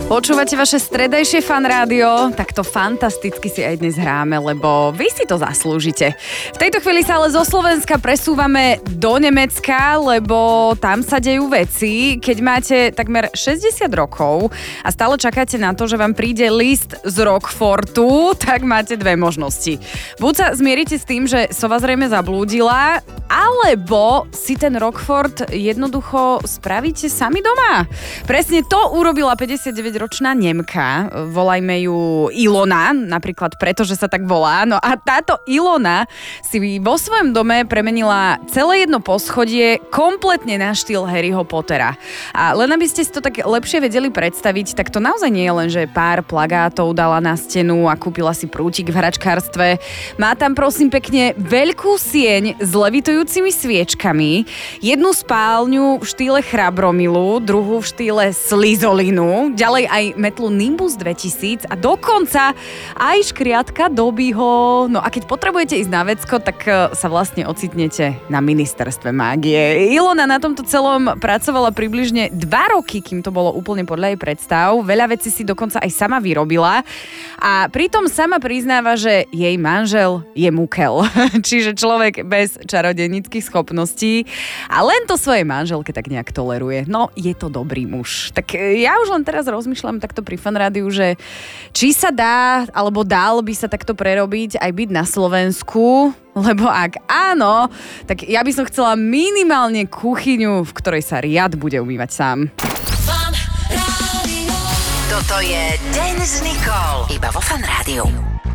Počúvate vaše stredajšie Fan rádio, tak to fantasticky si aj dnes hráme, lebo vy si to zaslúžite. V tejto chvíli sa ale zo Slovenska presúvame do Nemecka, lebo tam sa dejú veci. Keď máte takmer 60 rokov a stále čakáte na to, že vám príde list z Rockfortu, tak máte dve možnosti. Buď sa zmierite s tým, že sova zrejme zablúdila, alebo si ten Rockfort jednoducho spravíte sami doma. Presne to urobila 59-ročná Nemka. Volajme ju Ilona, napríklad preto, že sa tak volá. No a táto Ilona si vo svojom dome premenila celé jedno poschodie kompletne na štýl Harryho Pottera. A len aby ste si to tak lepšie vedeli predstaviť, tak to naozaj nie je len, že pár plagátov dala na stenu a kúpila si prútik v hračkárstve. Má tam prosím pekne veľkú sieň s levitujúcimi sviečkami, jednu spálňu v štýle Chrabromilu, druhú v štýle Slizolinu, ďalej aj metlu Nimbus 2000 a dokonca aj škriatka Dobbyho. No a keď potrebujete ísť na vecko, tak sa vlastne ocitnete na ministerstve mágie. Ilona na tomto celom pracovala približne 2 roky, kým to bolo úplne podľa jej predstav. Veľa vecí si dokonca aj sama vyrobila a pritom sama priznáva, že jej manžel je mukel. Čiže človek bez čarodejníckych schopností a len to svojej manželke tak nejak toleruje. No, je to dobrý muž. Tak ja už len teraz rozmýšľam takto pri Fan rádiu, že či sa dá, alebo dal by sa takto prerobiť aj byť na Slovensku, lebo ak áno, tak ja by som chcela minimálne kuchyňu, v ktorej sa riad bude umývať sám. Toto je Den s Nicole, iba vo Fan rádiu.